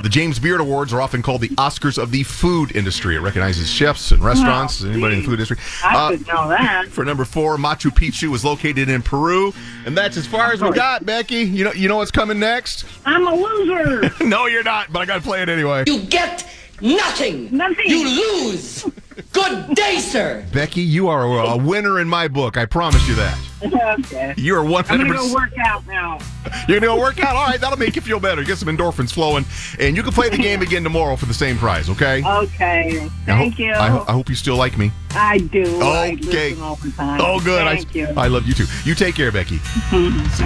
The James Beard Awards are often called the Oscars of the food industry. It recognizes chefs and restaurants, anybody in the food industry. I didn't know that. For number 4, Machu Picchu is located in Peru. And that's as far as we got, Becky. You know what's coming next? I'm a loser. No, you're not, but I got to play it anyway. You get nothing. Nothing. You lose. Good day, sir. Becky, you are a winner in my book. I promise you that. Okay. You are 100%. I'm going to go work out now. You're going to go work out? All right, that'll make you feel better. Get some endorphins flowing. And you can play the game again tomorrow for the same prize, okay? Okay. Thank you. I hope you still like me. I do. I Okay. listen all the time. Oh, good. Thank you. I love you too. You take care, Becky. See you.